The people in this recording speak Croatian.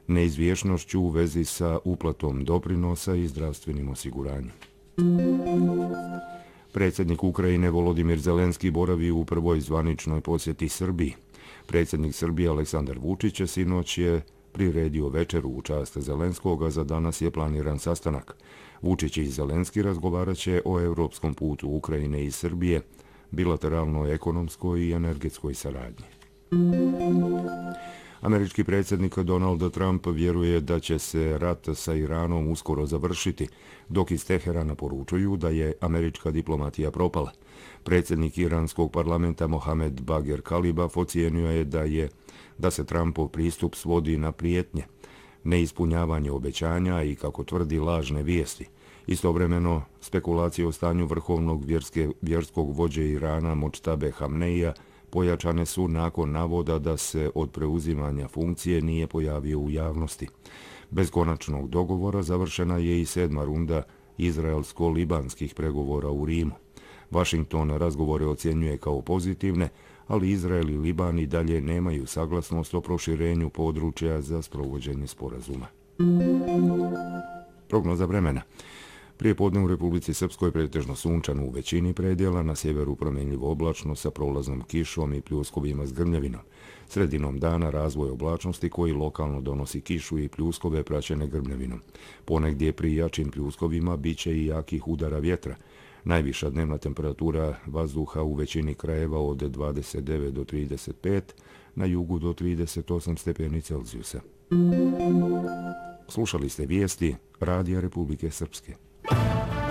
neizvješnošću u vezi sa uplatom doprinosa i zdravstvenim osiguranjem. Predsjednik Ukrajine Volodimir Zelenski boravi u prvoj zvaničnoj posjeti Srbiji. Predsjednik Srbije Aleksandar Vučić sinoć je priredio večeru u čast Zelenskoga, za danas je planiran sastanak. Vučić i Zelenski razgovarat će o europskom putu Ukrajine i Srbije, bilateralnoj ekonomskoj i energetskoj saradnji. Američki predsjednik Donald Trump vjeruje da će se rat sa Iranom uskoro završiti, dok iz Teherana poručuju da je američka diplomatija propala. Predsjednik iranskog parlamenta Mohamed Bagher Khalibaf ocijenio je da se Trumpov pristup svodi na prijetnje, neispunjavanje obećanja i, kako tvrdi, lažne vijesti. Istovremeno, spekulacije o stanju vrhovnog vjerskog vođe Irana Modžtabe Hamneija pojačane su nakon navoda da se od preuzimanja funkcije nije pojavio u javnosti. Bez konačnog dogovora završena je i 7. runda izraelsko-libanskih pregovora u Rimu. Washington razgovore ocjenjuje kao pozitivne, ali Izrael i Liban i dalje nemaju saglasnost o proširenju područja za sprovođenje sporazuma. Prognoza vremena. Prije podne u Republici Srpskoj pretežno sunčano u većini predjela, na sjeveru promjenljivo oblačno sa prolaznom kišom i pljuskovima s grmljavinom. Sredinom dana razvoj oblačnosti koji lokalno donosi kišu i pljuskove praćene grmljavinom. Ponegdje pri jačim pljuskovima bit će i jakih udara vjetra. Najviša dnevna temperatura vazduha u većini krajeva od 29 do 35, na jugu do 38 stepeni Celzijusa. Slušali ste vijesti Radija Republike Srpske.